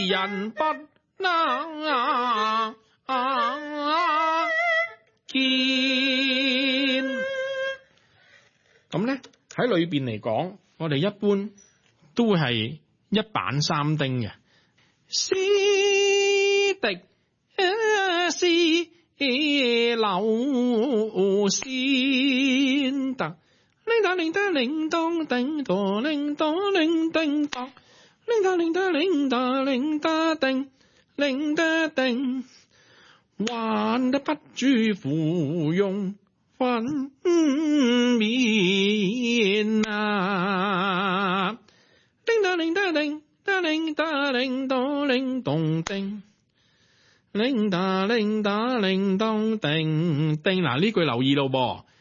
人不能見。咁咧喺裏邊嚟講，我哋一般都係一板三釘嘅。詩敵是劉先德，鈴打鈴打鈴當叮噹，鈴當鈴叮當，鈴打鈴打鈴打鈴打叮，鈴打叮，還得不住芙蓉粉面啊！鈴打鈴打鈴打鈴打鈴當鈴當叮，鈴打鈴打鈴當叮叮。嗱，呢句留意咯噃，